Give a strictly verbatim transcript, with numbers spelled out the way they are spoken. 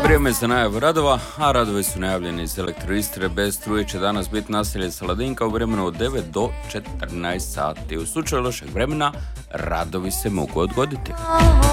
Vrijeme za najavu radova, a radovi su najavljeni iz Elektroistre. Bez struje će danas biti naselje Saladinka u vremenu od devet do četrnaest sati. U slučaju lošeg vremena radovi se mogu odgoditi.